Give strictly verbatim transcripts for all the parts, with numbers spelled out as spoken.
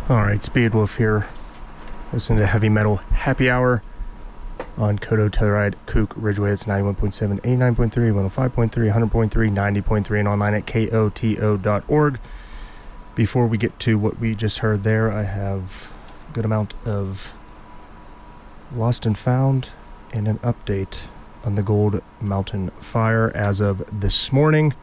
Alright, Speedwolf here. Listen to Heavy Metal Happy Hour on Kodo Telluride, Kook, Ridgeway. It's ninety-one point seven, eighty-nine point three, one oh five point three, one hundred point three, ninety point three, and online at K O T O dot org. Before we get to what we just heard there, I have a good amount of Lost and Found and an update on the Gold Mountain fire as of this morning.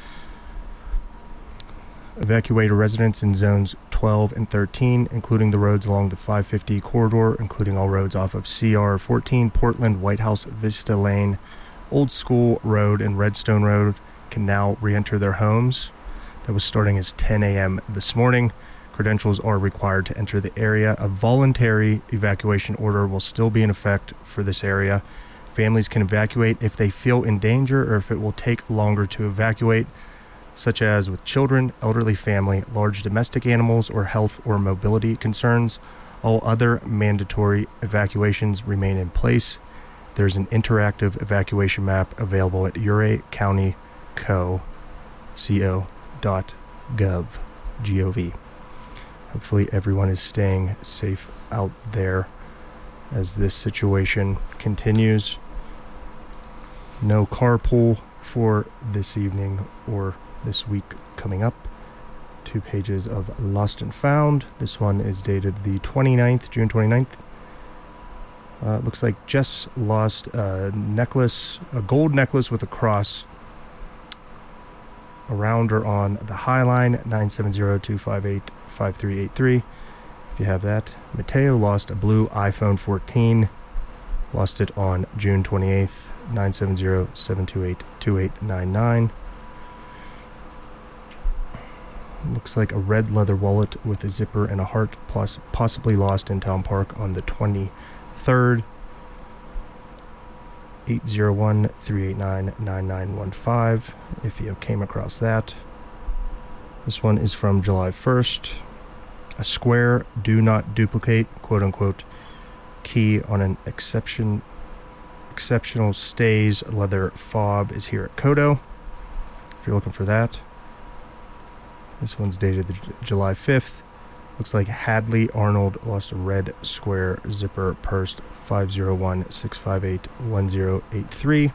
Evacuated residents in zones twelve and thirteen, including the roads along the five fifty corridor, including all roads off of C R fourteen, Portland, White House, Vista Lane, Old School Road, and Redstone Road, can now re-enter their homes. That was starting as ten a.m. this morning. Credentials are required to enter the area. A voluntary evacuation order will still be in effect for this area. Families can evacuate if they feel in danger or if it will take longer to evacuate, such as with children, elderly family, large domestic animals, or health or mobility concerns. All other mandatory evacuations remain in place. There's an interactive evacuation map available at Uray County Co. Co. dot gov. G O V. Hopefully everyone is staying safe out there as this situation continues. No carpool for this evening or this week coming up. Two pages of Lost and Found. This one is dated the twenty-ninth, June twenty-ninth. Uh, it looks like Jess lost a necklace, a gold necklace with a cross around or on the High Line, nine seven zero, two five eight, five three eight three. If you have that. Mateo lost a blue iPhone fourteen. Lost it on June twenty-eighth, nine seven zero, seven two eight, two eight nine nine. Looks like a red leather wallet with a zipper and a heart, plus possibly lost in Town Park on the twenty-third. eight zero one, three eight nine, nine nine one five if you came across that. This one is from July first. A square do not duplicate, quote unquote, key on an exception exceptional stays leather fob is here at Kodo, if you're looking for that. This one's dated the July fifth. Looks like Hadley Arnold lost a red square zipper purse, five zero one, six five eight, one zero eight three.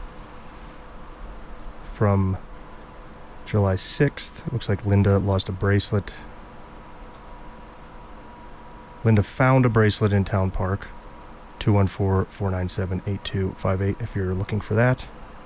From July sixth, looks like Linda lost a bracelet. Linda found a bracelet in Town Park, two one four, four nine seven, eight two five eight if you're looking for that.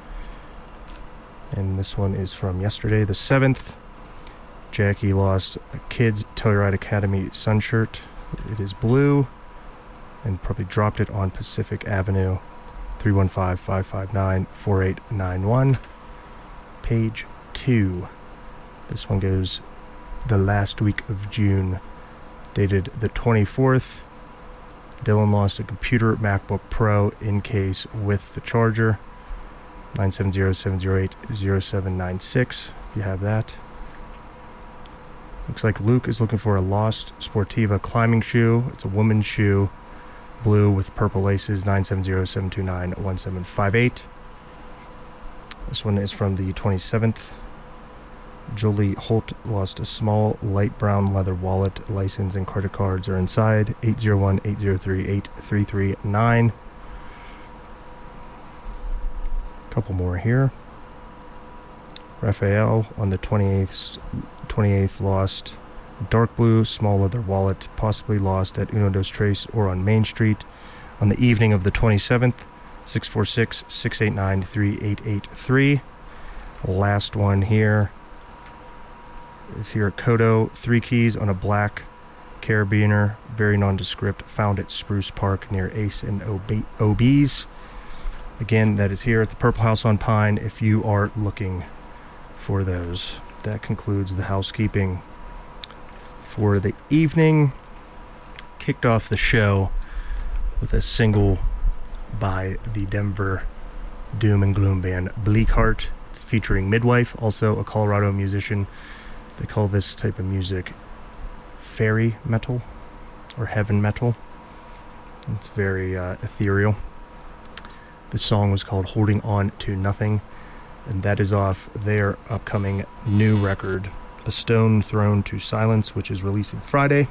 And this one is from yesterday, the seventh. Jackie lost a Kids Telluride Academy sun shirt. It is blue, and probably dropped it on Pacific Avenue, three one five, five five nine, four eight nine one. Page two. This one goes the last week of June, dated the twenty-fourth. Dylan lost a computer MacBook Pro in case with the charger, nine seven zero, seven zero eight, zero seven nine six if you have that. Looks like Luke is looking for a lost Sportiva climbing shoe. It's a woman's shoe, blue with purple laces, nine seven zero, seven two nine, one seven five eight. This one is from the twenty-seventh. Julie Holt lost a small light brown leather wallet. License and credit cards are inside, eight zero one, eight zero three, eight three three nine. Couple more here. Raphael on the twenty-eighth, twenty-eighth lost a dark blue small leather wallet, possibly lost at Uno Dos Tres or on Main Street on the evening of the twenty-seventh, six four six, six eight nine, three eight eight three. Last one here is here at Kodo. Three keys on a black carabiner, very nondescript, found at Spruce Park near Ace and O B's. Again, that is here at the Purple House on Pine if you are looking for those. That concludes the housekeeping for the evening. Kicked off the show with a single by the Denver doom and gloom band Bleak Heart. It's featuring Midwife, also a Colorado musician. They call this type of music fairy metal or heaven metal. It's very uh, ethereal. The song was called Holding On to Nothing, and that is off their upcoming new record, A Stone Thrown to Silence, which is releasing Friday.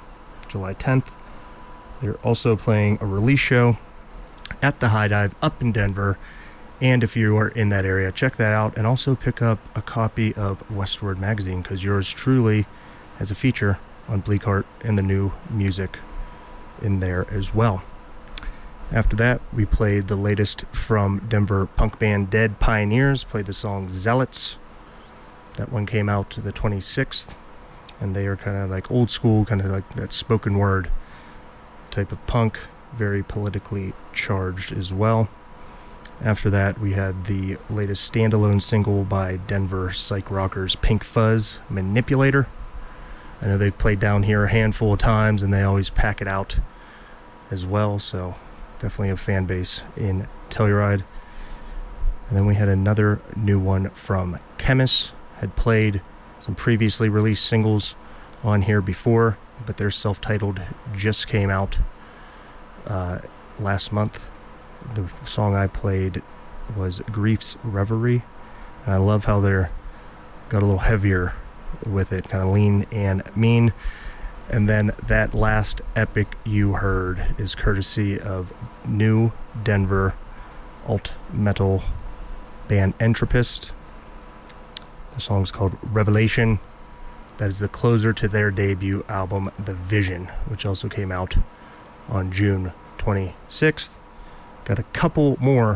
July tenth. They're also playing a release show at the High Dive up in Denver. And if you are in that area, check that out. And also pick up a copy of Westward Magazine, because yours truly has a feature on Bleakheart and the new music in there as well. After that, we played the latest from Denver punk band Dead Pioneers. Played the song Zealots. That one came out the twenty-sixth. And they are kind of like old school, kind of like that spoken word type of punk. Very politically charged as well. After that, we had the latest standalone single by Denver psych rockers Pink Fuzz, Manipulator. I know they've played down here a handful of times, and they always pack it out as well, so definitely a fan base in Telluride. And then we had another new one from Chemist. Had played some previously released singles on here before, but their self-titled just came out uh, last month. The song I played was Grief's Reverie, and I love how they're got a little heavier with it, kind of lean and mean. And then that last epic you heard is courtesy of new Denver alt metal band Entropist. The song's called Revelation. That is the closer to their debut album, The Vision, which also came out on June twenty-sixth. Got a couple more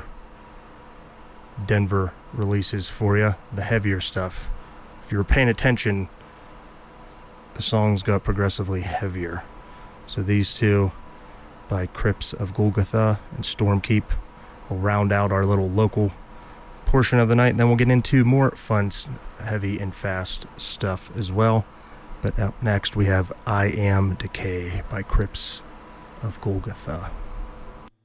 Denver releases for you, the heavier stuff. If you were paying attention, the songs got progressively heavier. So these two, by Crypts of Golgotha and Stormkeep, will round out our little local portion of the night. And then we'll get into more fun, heavy, and fast stuff as well. But up next, we have I Am Decay by Crypts of Golgotha.